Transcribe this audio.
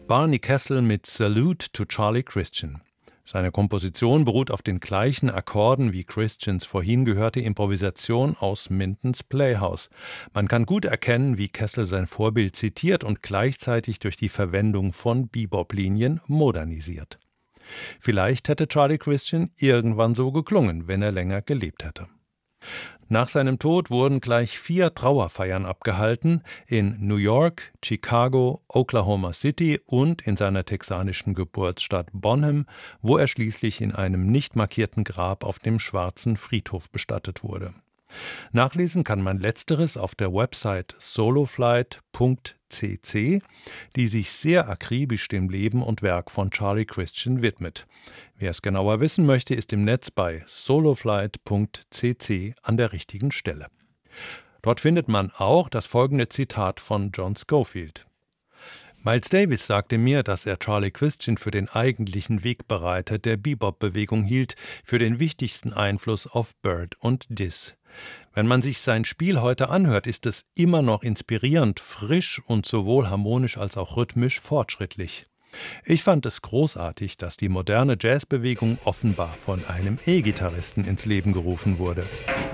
Barney Kessel mit Salute to Charlie Christian. Seine Komposition beruht auf den gleichen Akkorden wie Christians vorhin gehörte Improvisation aus Mintons Playhouse. Man kann gut erkennen, wie Kessel sein Vorbild zitiert und gleichzeitig durch die Verwendung von Bebop-Linien modernisiert. Vielleicht hätte Charlie Christian irgendwann so geklungen, wenn er länger gelebt hätte. Nach seinem Tod wurden gleich 4 Trauerfeiern abgehalten in New York, Chicago, Oklahoma City und in seiner texanischen Geburtsstadt Bonham, wo er schließlich in einem nicht markierten Grab auf dem Schwarzen Friedhof bestattet wurde. Nachlesen kann man Letzteres auf der Website soloflight.cc, die sich sehr akribisch dem Leben und Werk von Charlie Christian widmet. Wer es genauer wissen möchte, ist im Netz bei soloflight.cc an der richtigen Stelle. Dort findet man auch das folgende Zitat von John Scofield. Miles Davis sagte mir, dass er Charlie Christian für den eigentlichen Wegbereiter der Bebop-Bewegung hielt, für den wichtigsten Einfluss auf Bird und Diss. Wenn man sich sein Spiel heute anhört, ist es immer noch inspirierend, frisch und sowohl harmonisch als auch rhythmisch fortschrittlich. Ich fand es großartig, dass die moderne Jazzbewegung offenbar von einem E-Gitarristen ins Leben gerufen wurde.